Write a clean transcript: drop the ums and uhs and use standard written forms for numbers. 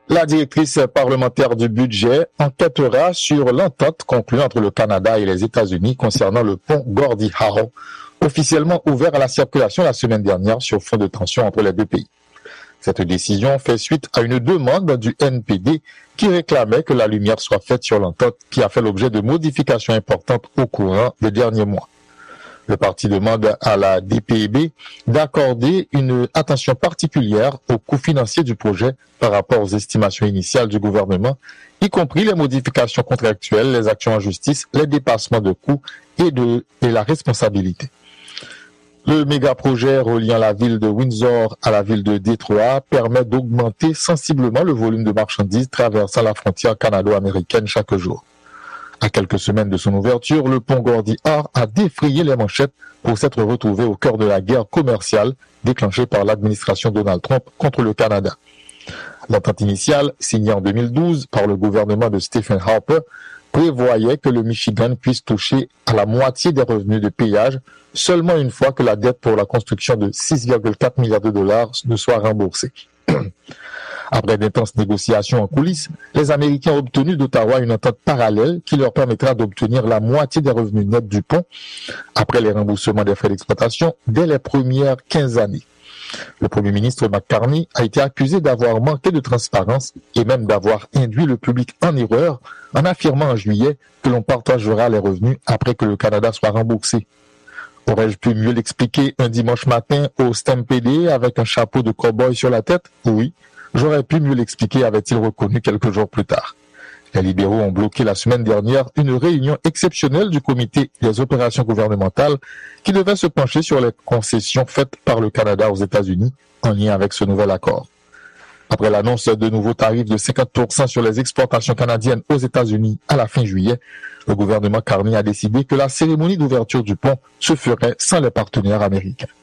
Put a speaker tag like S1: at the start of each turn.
S1: La directrice parlementaire du budget enquêtera sur l'entente conclue entre le Canada et les États-Unis concernant le pont Gordie Howe, officiellement ouvert à la circulation la semaine dernière sur fond de tension entre les deux pays. Cette décision fait suite à une demande du NPD qui réclamait que la lumière soit faite sur l'entente qui a fait l'objet de modifications importantes au courant des derniers mois. Le parti demande à la DPEB d'accorder une attention particulière aux coûts financiers du projet par rapport aux estimations initiales du gouvernement, y compris les modifications contractuelles, les actions en justice, les dépassements de coûts et la responsabilité. Le méga-projet reliant la ville de Windsor à la ville de Détroit permet d'augmenter sensiblement le volume de marchandises traversant la frontière canado-américaine chaque jour. À quelques semaines de son ouverture, le pont Gordie Howe a défrayé les manchettes pour s'être retrouvé au cœur de la guerre commerciale déclenchée par l'administration Donald Trump contre le Canada. L'entente initiale, signée en 2012 par le gouvernement de Stephen Harper, prévoyait que le Michigan puisse toucher à la moitié des revenus de péage seulement une fois que la dette pour la construction de 6,4 milliards de dollars ne soit remboursée. Après d'intenses négociations en coulisses, les Américains ont obtenu d'Ottawa une entente parallèle qui leur permettra d'obtenir la moitié des revenus nets du pont après les remboursements des frais d'exploitation dès les premières 15 années. Le Premier ministre McCartney a été accusé d'avoir manqué de transparence et même d'avoir induit le public en erreur en affirmant en juillet que l'on partagera les revenus après que le Canada soit remboursé. Aurais-je pu mieux l'expliquer un dimanche matin au Stampede avec un chapeau de cow-boy sur la tête? Oui, j'aurais pu mieux l'expliquer, avait-il reconnu quelques jours plus tard. Les libéraux ont bloqué la semaine dernière une réunion exceptionnelle du comité des opérations gouvernementales qui devait se pencher sur les concessions faites par le Canada aux États-Unis en lien avec ce nouvel accord. Après l'annonce de nouveaux tarifs de 50% sur les exportations canadiennes aux États-Unis à la fin juillet, le gouvernement Carney a décidé que la cérémonie d'ouverture du pont se ferait sans les partenaires américains.